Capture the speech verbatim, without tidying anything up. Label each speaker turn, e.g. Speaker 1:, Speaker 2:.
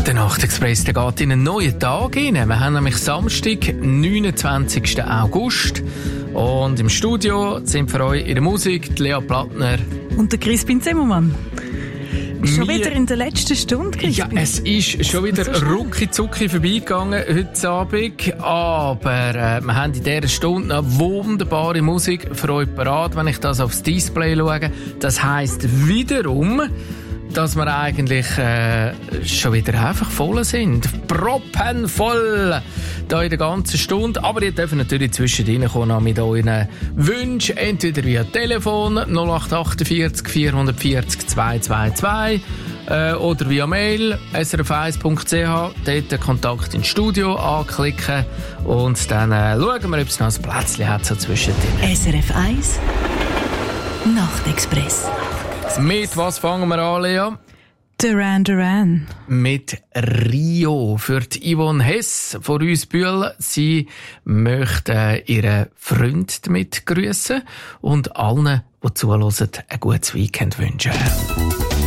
Speaker 1: Der Nachtexpress der geht in einen neuen Tag hinein. Wir haben nämlich Samstag, neunundzwanzigsten August. Und im Studio sind für euch in der Musik die Lea Plattner
Speaker 2: und der Crispin Zimmermann. Schon
Speaker 1: Wir,
Speaker 2: wieder in der letzten Stunde, Crispin.
Speaker 1: Ja, es ist schon wieder so rucki-zucki vorbeigegangen heute Abend. Aber äh, wir haben in dieser Stunde noch wunderbare Musik für euch parat, wenn ich das aufs Display schaue. Das heisst wiederum, dass wir eigentlich äh, schon wieder einfach voll sind. Proppenvoll da in der ganzen Stunde. Aber ihr dürft natürlich zwischendrin kommen mit euren Wünschen, entweder via Telefon null acht achtundvierzig vierhundertvierzig zweihundertzweiundzwanzig äh, oder via Mail s r f eins punkt c h. Dort den Kontakt ins Studio anklicken und dann äh, schauen wir, ob es noch ein Plätzchen hat so zwischendrin.
Speaker 2: S R F eins Nachtexpress.
Speaker 1: Mit was fangen wir an, Lea?
Speaker 2: Duran Duran.
Speaker 1: Mit Rio. Für die Yvonne Hess von Rüsbühl. Sie möchte ihren Freund damit grüßen und allen, die zuhören, ein gutes Weekend wünschen.